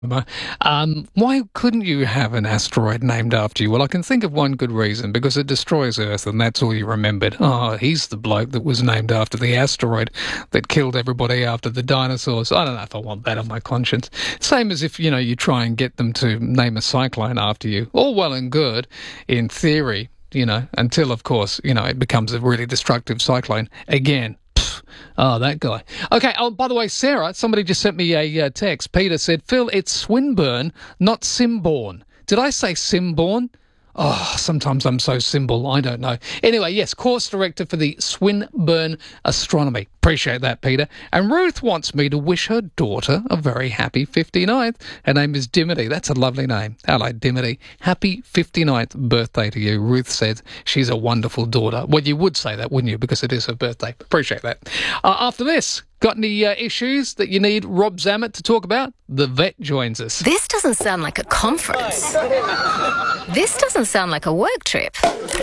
Why couldn't you have an asteroid named after you? Well, I can think of one good reason, because it destroys Earth and that's all you remembered. Oh, he's the bloke that was named after the asteroid that killed everybody after the dinosaurs. I don't know if I want that on my conscience. Same as if, you try and get them to name a cyclone after you. All well and good in theory, until, of course, it becomes a really destructive cyclone again. Oh, that guy. Okay, by the way, Sarah, somebody just sent me a text. Peter said, Phil, it's Swinburne, not Simborn. Did I say Simborn? Oh, sometimes I'm so simple, I don't know. Anyway, yes, course director for the Swinburne Astronomy. Appreciate that, Peter. And Ruth wants me to wish her daughter a very happy 59th. Her name is Dimity. That's a lovely name. Hello, Dimity. Happy 59th birthday to you. Ruth says she's a wonderful daughter. Well, you would say that, wouldn't you? Because it is her birthday. Appreciate that. After this, got any issues that you need Rob Zammit to talk about? The vet joins us. This doesn't sound like a conference. This doesn't sound like a work trip.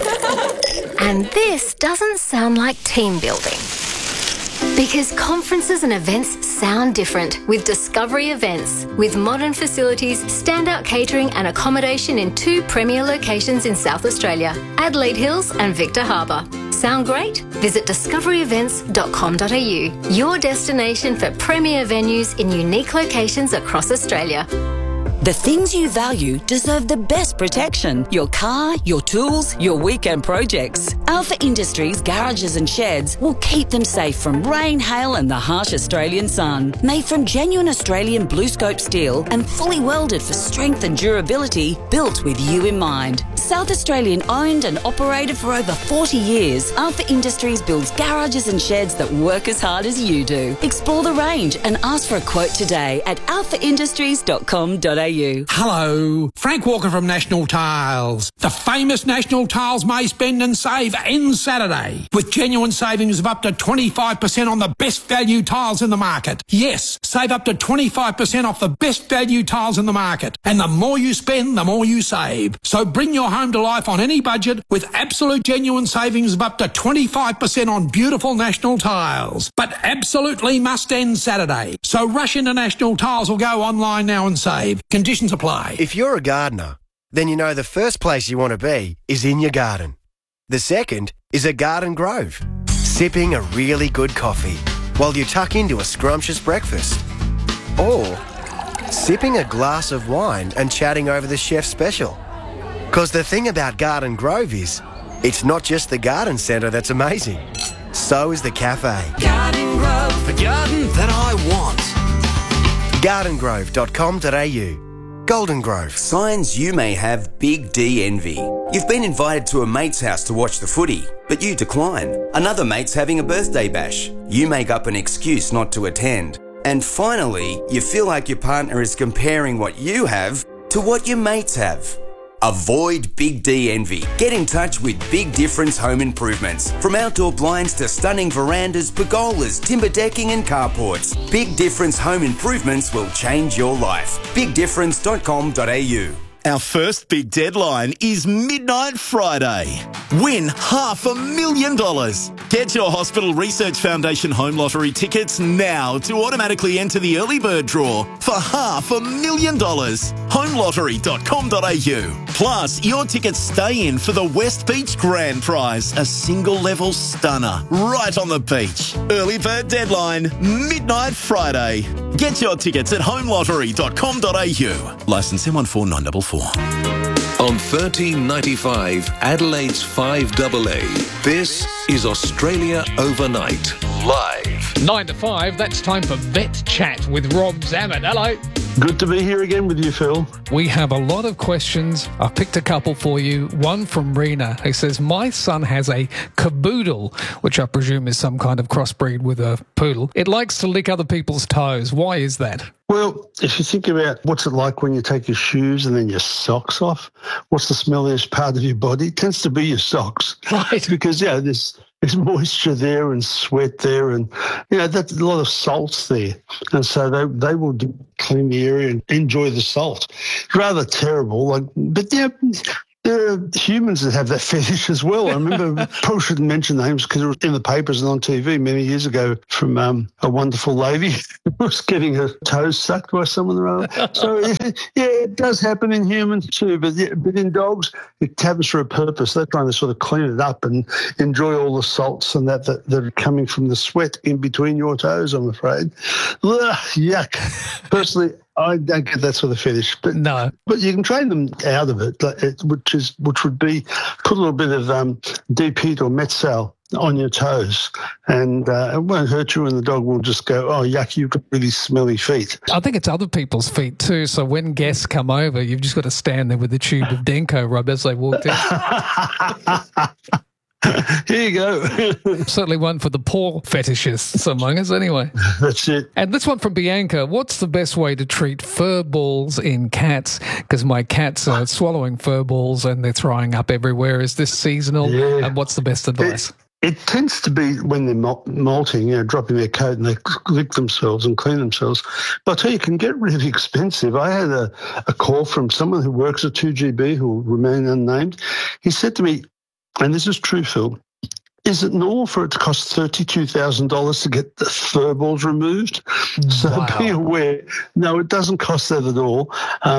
And this doesn't sound like team building. Because conferences and events sound different with Discovery Events. With modern facilities, standout catering and accommodation in 2 premier locations in South Australia, Adelaide Hills and Victor Harbour. Sound great? Visit discoveryevents.com.au, your destination for premier venues in unique locations across Australia. The things you value deserve the best protection. Your car, your tools, your weekend projects. Alpha Industries garages and sheds will keep them safe from rain, hail and the harsh Australian sun. Made from genuine Australian BlueScope steel and fully welded for strength and durability, built with you in mind. South Australian owned and operated for over 40 years, Alpha Industries builds garages and sheds that work as hard as you do. Explore the range and ask for a quote today at alphaindustries.com.au. Hello, Frank Walker from National Tiles. The famous National Tiles May Spend and Save ends Saturday with genuine savings of up to 25% on the best value tiles in the market. Yes, save up to 25% off the best value tiles in the market. And the more you spend, the more you save. So bring your home to life on any budget with absolute genuine savings of up to 25% on beautiful National Tiles. But absolutely must end Saturday. So rush into National Tiles or go online now and save. Conditions apply. If you're a gardener, then you know the first place you want to be is in your garden. The second is a garden grove, sipping a really good coffee while you tuck into a scrumptious breakfast. Or sipping a glass of wine and chatting over the chef's special. Because the thing about Garden Grove is, it's not just the garden centre that's amazing. So is the cafe. Garden Grove, the garden that I want. gardengrove.com.au. Golden Grove. Signs you may have Big D envy. You've been invited to a mate's house to watch the footy, but you decline. Another mate's having a birthday bash. You make up an excuse not to attend. And finally, you feel like your partner is comparing what you have to what your mates have. Avoid Big D envy. Get in touch with Big Difference Home Improvements. From outdoor blinds to stunning verandas, pergolas, timber decking and carports. Big Difference Home Improvements will change your life. BigDifference.com.au. Our first big deadline is Midnight Friday. Win $500,000. Get your Hospital Research Foundation Home Lottery tickets now to automatically enter the early bird draw for $500,000. Homelottery.com.au. Plus, your tickets stay in for the West Beach Grand Prize, a single-level stunner right on the beach. Early bird deadline, Midnight Friday. Get your tickets at homelottery.com.au. Licence M14944. On 1395 Adelaide's 5AA, this is Australia Overnight, live. 9 to 5, that's time for Vet Chat with Rob Zammit. Hello. Good to be here again with you, Phil. We have a lot of questions. I've picked a couple for you. One from Rena, who says, my son has a caboodle, which I presume is some kind of crossbreed with a poodle. It likes to lick other people's toes. Why is that? Well, if you think about what's it like when you take your shoes and then your socks off, what's the smelliest part of your body? It tends to be your socks. Right. Because, yeah, there's moisture there and sweat there and, that's a lot of salts there. And so they will clean the area and enjoy the salt. It's rather terrible. But, yeah, There are humans that have that fetish as well. I remember, probably shouldn't mention names because it was in the papers and on TV many years ago from a wonderful lady who was getting her toes sucked by someone or other. So, it does happen in humans too, but in dogs, it happens for a purpose. They're trying to sort of clean it up and enjoy all the salts and that are coming from the sweat in between your toes, I'm afraid. Ugh, yuck. Personally, I don't get that sort of fetish, but you can train them out of it, which would be put a little bit of deep heat or Metzal on your toes, and it won't hurt you, and the dog will just go, "Oh, yuck, you've got really smelly feet." I think it's other people's feet too. So when guests come over, you've just got to stand there with a tube of Denko rub as they walk in. Here you go. Certainly one for the paw fetishists among us anyway. That's it. And this one from Bianca. What's the best way to treat fur balls in cats? Because my cats are swallowing fur balls and they're throwing up everywhere. Is this seasonal? Yeah. And what's the best advice? It tends to be when they're molting, dropping their coat and they lick themselves and clean themselves. But I'll tell you, it can get really expensive. I had a call from someone who works at 2GB who will remain unnamed. He said to me, and this is true, Phil, is it normal for it to cost $32,000 to get the fur balls removed? So be aware. No, it doesn't cost that at all.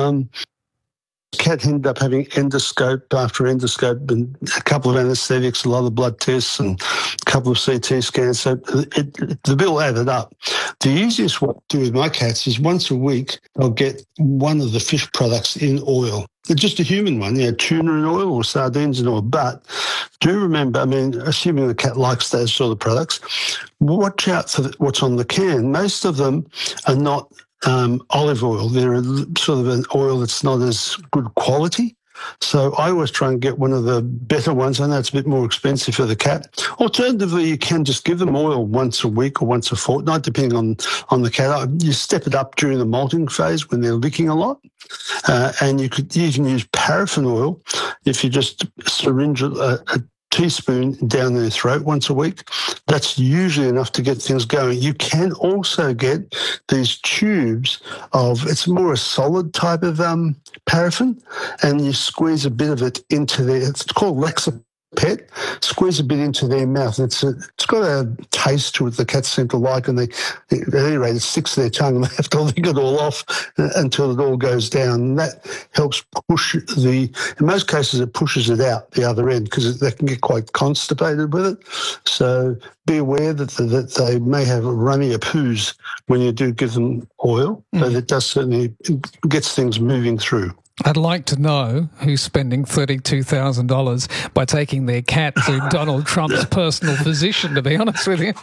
Cat ended up having endoscope after endoscope and a couple of anaesthetics, a lot of blood tests and a couple of CT scans. So the bill added up. The easiest way to do with my cats is once a week I'll get one of the fish products in oil. Just a human one, tuna in oil or sardines in oil. But do remember, assuming the cat likes those sort of products, watch out for what's on the can. Most of them are not olive oil. They're sort of an oil that's not as good quality. So I always try and get one of the better ones. I know it's a bit more expensive for the cat. Alternatively, you can just give them oil once a week or once a fortnight, depending on the cat. You step it up during the molting phase when they're licking a lot. And you could even use paraffin oil if you just syringe a teaspoon down their throat once a week. That's usually enough to get things going. You can also get these tubes it's more a solid type of paraffin, and you squeeze a bit of it into it's called Lexapet. Squeeze a bit into their mouth. It's got a taste to it the cats seem to like, and at any rate, it sticks to their tongue and they have to lick it all off until it all goes down. And that helps push in most cases, it pushes it out the other end because they can get quite constipated with it. So be aware that they may have runnier poos when you do give them oil, but it does certainly gets things moving through. I'd like to know who's spending $32,000 by taking their cat to Donald Trump's personal physician, to be honest with you.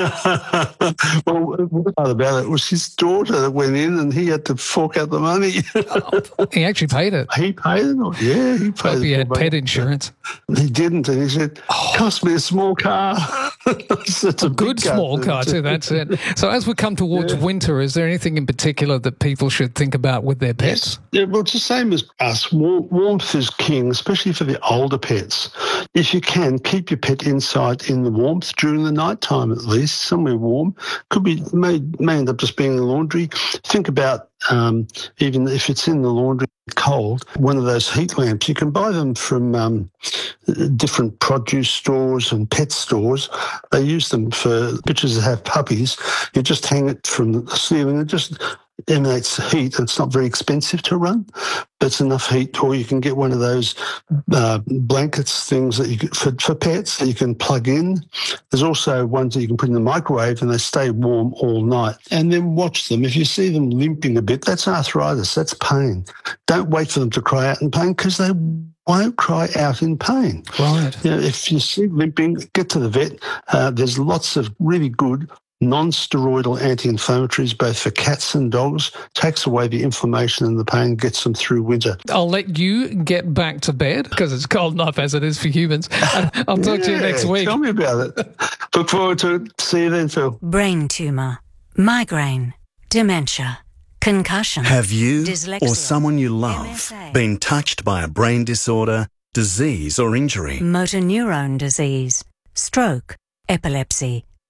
Well, what about it was his daughter that went in and he had to fork out the money. He actually paid it. He paid it? Yeah, he paid it. Hope he had pet insurance. He didn't, and he said, cost me a small car. It's a good small car too, that's it. So as we come towards winter, is there anything in particular that people should think about with their pets? Yeah, well, it's the same as us. Warmth is king, especially for the older pets. If you can, keep your pet inside in the warmth during the night time at least, somewhere warm. May end up just being in the laundry. Think about even if it's in the laundry cold, one of those heat lamps. You can buy them from different produce stores and pet stores. They use them for bitches that have puppies. You just hang it from the ceiling and just emanates heat. It's not very expensive to run, but it's enough heat. Or you can get one of those blankets things that you get for pets that you can plug in. There's also ones that you can put in the microwave and they stay warm all night. And then watch them. If you see them limping a bit, that's arthritis, that's pain. Don't wait for them to cry out in pain because they won't cry out in pain. Right. If you see limping, get to the vet. There's lots of really good non-steroidal anti-inflammatories, both for cats and dogs, takes away the inflammation and the pain, gets them through winter. I'll let you get back to bed because it's cold enough as it is for humans. I'll talk to you next week. Tell me about it. Look forward to it. See you then, Phil. Brain tumour, migraine, dementia, concussion. Have you dyslexia, or someone you love MSA, been touched by a brain disorder, disease or injury? motor neurone disease, stroke, epilepsy,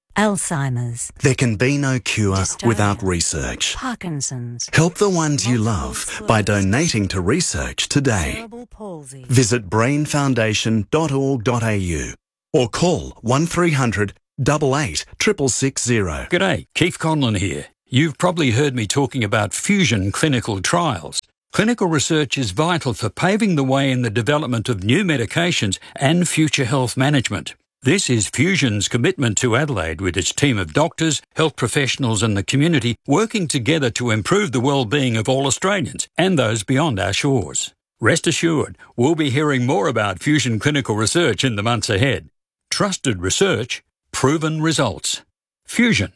Alzheimer's, There can be no cure Dystonia. without research. Parkinson's, Help the ones you love by donating to research today. cerebral palsy. Visit brainfoundation.org.au or call 1300 88 660. G'day, Keith Conlon here. You've probably heard me talking about Fusion clinical trials. Clinical research is vital for paving the way in the development of new medications and future health management. This is Fusion's commitment to Adelaide with its team of doctors, health professionals and the community working together to improve the well-being of all Australians and those beyond our shores. Rest assured, we'll be hearing more about Fusion clinical research in the months ahead. Trusted research, proven results. Fusion.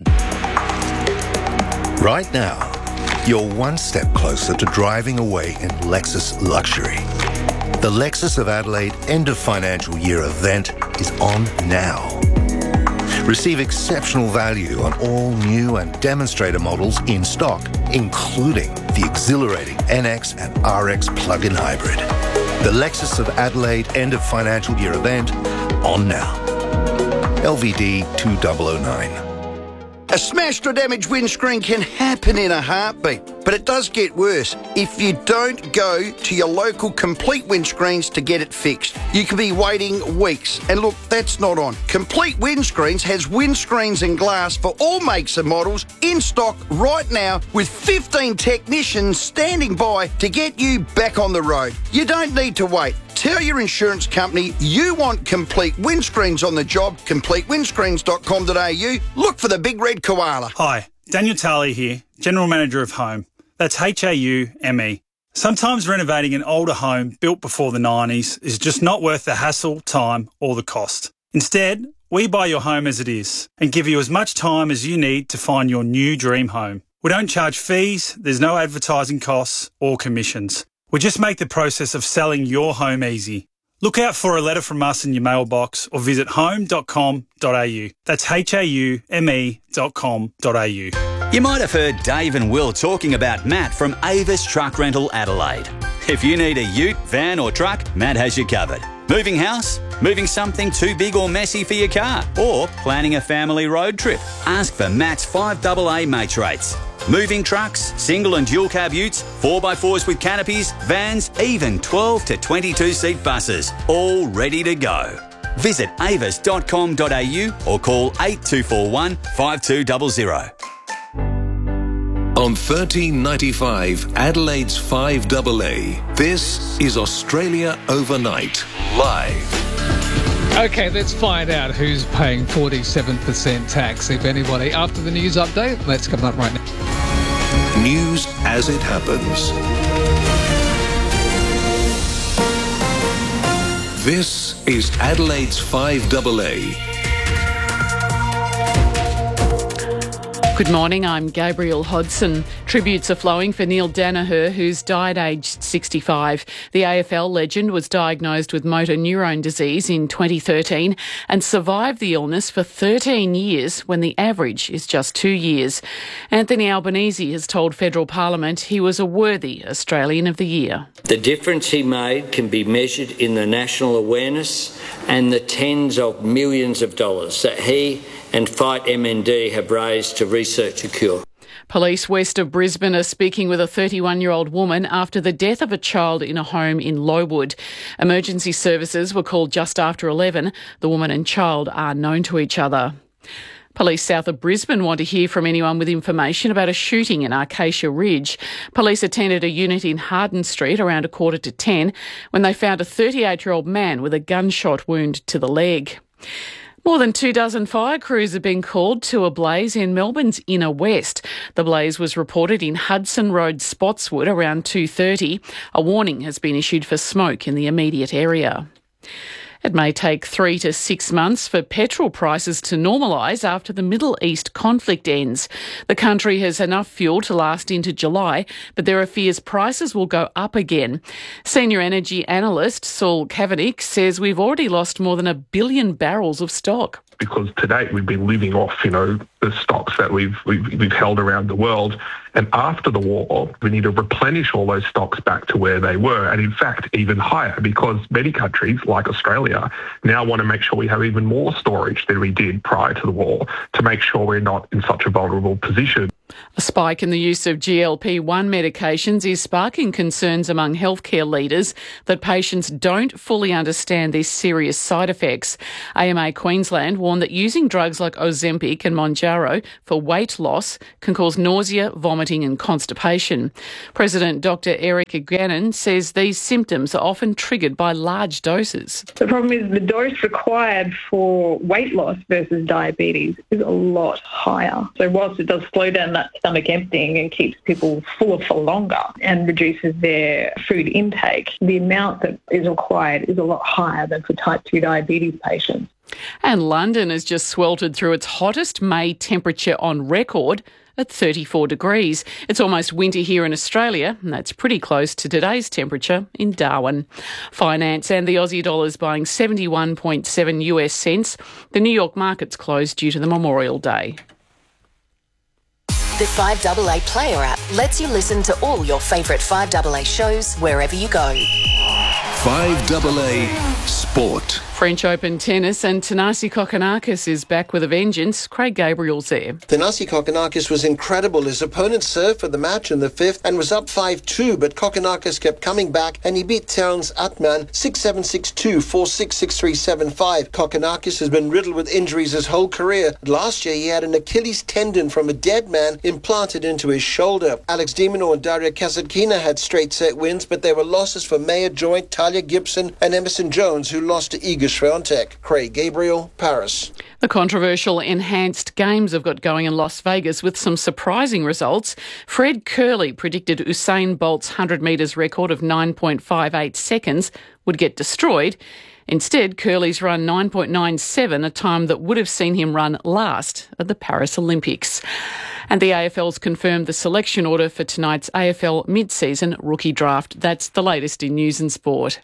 Right now, you're one step closer to driving away in Lexus luxury. The Lexus of Adelaide end of financial year event is on now. Receive exceptional value on all new and demonstrator models in stock, including the exhilarating NX and RX plug-in hybrid. The Lexus of Adelaide end of financial year event on now. LVD 2009. A smashed or damaged windscreen can happen in a heartbeat, but it does get worse if you don't go to your local Complete Windscreens to get it fixed. You could be waiting weeks, and look, that's not on. Complete Windscreens has windscreens and glass for all makes and models in stock right now with 15 technicians standing by to get you back on the road. You don't need to wait. Tell your insurance company you want Complete Windscreens on the job, completewindscreens.com.au. Look for the big red koala. Hi, Daniel Tarley here, General Manager of Home. That's HAUME. Sometimes renovating an older home built before the 90s is just not worth the hassle, time or the cost. Instead, we buy your home as it is and give you as much time as you need to find your new dream home. We don't charge fees, there's no advertising costs or commissions. We just make the process of selling your home easy. Look out for a letter from us in your mailbox or visit home.com.au. That's HAUME.com.au. You might have heard Dave and Will talking about Matt from Avis Truck Rental Adelaide. If you need a ute, van or truck, Matt has you covered. Moving house? Moving something too big or messy for your car? Or planning a family road trip? Ask for Matt's 5AA mates rates. Moving trucks, single and dual cab utes, 4x4s with canopies, vans, even 12 to 22 seat buses, all ready to go. Visit avis.com.au or call 8241 5200. On 1395 Adelaide's 5AA, this is Australia Overnight, live. Okay, let's find out who's paying 47% tax, if anybody. After the news update, that's coming up right now. News as it happens. This is Adelaide's 5AA. Good morning, I'm Gabrielle Hodson. Tributes are flowing for Neil Danaher, who's died aged 65. The AFL legend was diagnosed with motor neurone disease in 2013 and survived the illness for 13 years when the average is just 2 years. Anthony Albanese has told Federal Parliament he was a worthy Australian of the Year. The difference he made can be measured in the national awareness and the tens of millions of dollars that he and Fight MND have raised to research a cure. Police west of Brisbane are speaking with a 31-year-old woman after the death of a child in a home in Lowood. Emergency services were called just after 11. The woman and child are known to each other. Police south of Brisbane want to hear from anyone with information about a shooting in Acacia Ridge. Police attended a unit in Harden Street around 9:45 when they found a 38-year-old man with a gunshot wound to the leg. More than 24 fire crews have been called to a blaze in Melbourne's inner west. The blaze was reported in Hudson Road, Spotswood, around 2:30. A warning has been issued for smoke in the immediate area. It may take 3 to 6 months for petrol prices to normalise after the Middle East conflict ends. The country has enough fuel to last into July, but there are fears prices will go up again. Senior energy analyst Saul Kavanagh says we've already lost more than 1 billion barrels of stock. because to date we've been living off, the stocks that we've held around the world. And after the war, we need to replenish all those stocks back to where they were, and in fact, even higher, because many countries, like Australia, now want to make sure we have even more storage than we did prior to the war to make sure we're not in such a vulnerable position. A spike in the use of GLP-1 medications is sparking concerns among healthcare leaders that patients don't fully understand their serious side effects. AMA Queensland warned that using drugs like Ozempic and Mounjaro for weight loss can cause nausea, vomiting and constipation. President Dr Erica Gannon says these symptoms are often triggered by large doses. The problem is the dose required for weight loss versus diabetes is a lot higher. So whilst it does slow down that stomach emptying and keeps people fuller for longer and reduces their food intake, the amount that is required is a lot higher than for type 2 diabetes patients. And London has just sweltered through its hottest May temperature on record at 34 degrees. It's almost winter here in Australia, and that's pretty close to today's temperature in Darwin. Finance and the Aussie dollar's buying 71.7 US cents. The New York market's closed due to the Memorial Day. The 5AA Player app lets you listen to all your favourite 5AA shows wherever you go. 5AA Sport. French Open tennis, and Thanasi Kokkinakis is back with a vengeance. Craig Gabriel's there. Thanasi Kokkinakis was incredible. His opponent served for the match in the fifth and was up 5-2, but Kokkinakis kept coming back and he beat Terence Atman 6-7, 6-2, 4-6, 6-3, 7-5. Kokkinakis has been riddled with injuries his whole career. Last year he had an Achilles tendon from a dead man implanted into his shoulder. Alex de Minaur and Daria Kasatkina had straight set wins, but there were losses for Maya Joint, Talia Gibson and Emerson Jones, who lost to Iga Swiatek. Craig Gabriel, Paris. The controversial enhanced games have got going in Las Vegas with some surprising results. Fred Curley predicted Usain Bolt's 100 metres record of 9.58 seconds would get destroyed. Instead, Curley's run 9.97, a time that would have seen him run last at the Paris Olympics. And the AFL's confirmed the selection order for tonight's AFL mid-season rookie draft. That's the latest in news and sport.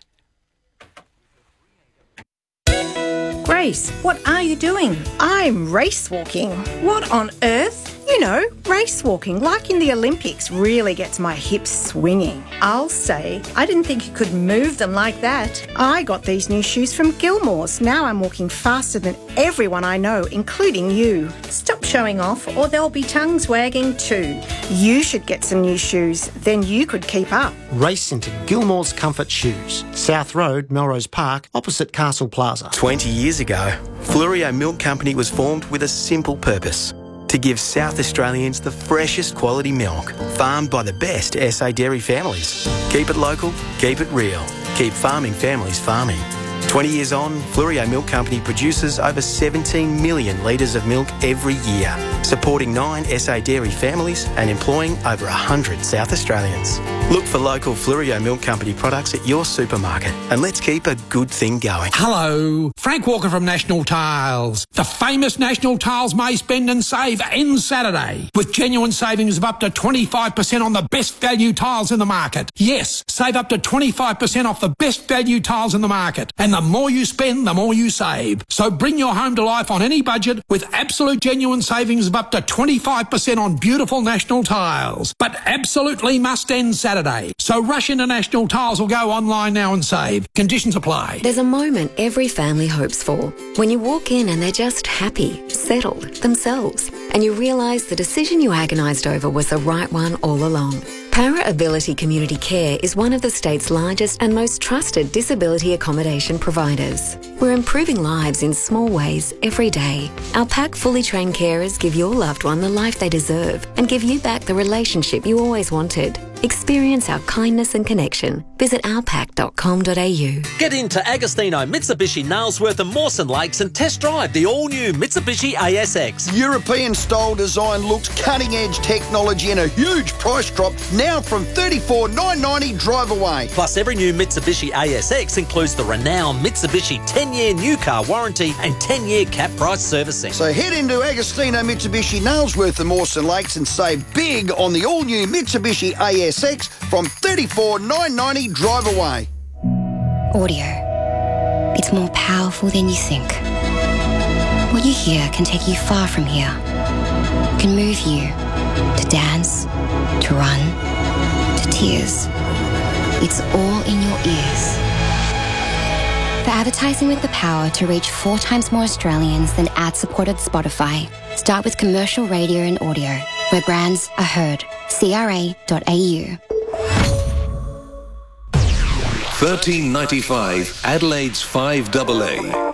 Grace, what are you doing? I'm race walking. What on earth? You know, race walking, like in the Olympics, really gets my hips swinging. I'll say, I didn't think you could move them like that. I got these new shoes from Gilmore's. Now I'm walking faster than everyone I know, including you. Stop showing off or there'll be tongues wagging too. You should get some new shoes, then you could keep up. Race into Gilmore's Comfort Shoes, South Road, Melrose Park, opposite Castle Plaza. 20 years ago, Fluorio Milk Company was formed with a simple purpose: to give South Australians the freshest quality milk, farmed by the best SA dairy families. Keep it local, keep it real, keep farming families farming. 20 years on, Fluorio Milk Company produces over 17 million litres of milk every year, supporting 9 SA dairy families and employing over 100 South Australians. Look for local Fluorio Milk Company products at your supermarket, and let's keep a good thing going. Hello, Frank Walker from National Tiles. The famous National Tiles May Spend and Save ends Saturday, with genuine savings of up to 25% on the best value tiles in the market. Yes, save up to 25% off the best value tiles in the market. And the more you spend, the more you save. So bring your home to life on any budget with absolute genuine savings of up to 25% on beautiful National Tiles. But absolutely must end Saturday. So rush into National Tiles or go online now and save. Conditions apply. There's a moment every family hopes for. When you walk in and they're just happy, settled, themselves, and you realise the decision you agonised over was the right one all along. Para Ability Community Care is one of the state's largest and most trusted disability accommodation providers. We're improving lives in small ways every day. Our PAC fully trained carers give your loved one the life they deserve and give you back the relationship you always wanted. Experience our kindness and connection. Visit ourpac.com.au. Get into Agostino Mitsubishi Nailsworth and Mawson Lakes and test drive the all-new Mitsubishi ASX. European-style design looks, cutting-edge technology and a huge price drop, now from $34,990 drive away. Plus, every new Mitsubishi ASX includes the renowned Mitsubishi 10-year new car warranty and 10-year cap price servicing. So head into Agostino Mitsubishi Nailsworth and Mawson Lakes and save big on the all-new Mitsubishi ASX from $34,990 drive away. Audio. It's more powerful than you think. What you hear can take you far from here. It can move you to dance, to run, to tears. It's all in your ears. For advertising with the power to reach 4 times more Australians than ad-supported Spotify, start with commercial radio and audio, where brands are heard. CRA.au. 1395 Adelaide's 5AA.